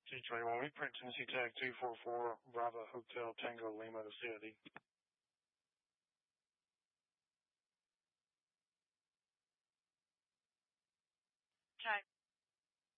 C21, we print Tennessee Tag 244, Bravo Hotel Tango Lima to City. Check.